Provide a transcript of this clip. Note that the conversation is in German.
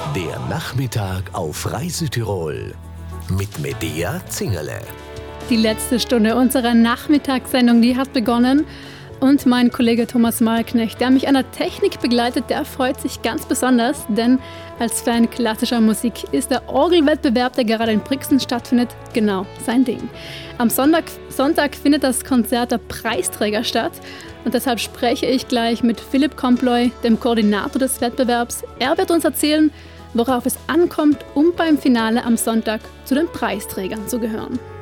Der Nachmittag auf Reisetirol mit Medea Zingerle. Die letzte Stunde unserer Nachmittagssendung, die hat begonnen. Und mein Kollege Thomas Malknecht, der mich an der Technik begleitet, der freut sich ganz besonders, denn als Fan klassischer Musik ist der Orgelwettbewerb, der gerade in Brixen stattfindet, genau sein Ding. Am Sonntag findet das Konzert der Preisträger statt und deshalb spreche ich gleich mit Philipp Komploy, dem Koordinator des Wettbewerbs. Er wird uns erzählen, worauf es ankommt, um beim Finale am Sonntag zu den Preisträgern zu gehören.